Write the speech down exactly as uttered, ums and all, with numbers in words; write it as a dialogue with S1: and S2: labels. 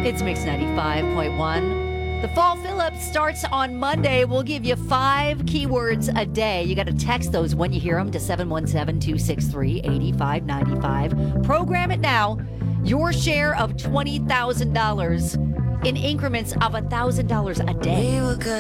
S1: It's Mix ninety-five point one. The Fall Fill-Up starts on Monday. We'll give you five keywords a day. You got to text those when you hear them to seven one seven, two six three, eight five nine five. Program it now. Your share of twenty thousand dollars in increments of one thousand dollars a day.
S2: We were good.